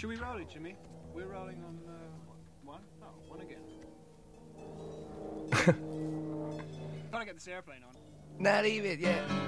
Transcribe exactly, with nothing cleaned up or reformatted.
Should we roll it, Jimmy? We're rolling on uh, one? Oh, one again. Trying to get this airplane on. Not even, yeah.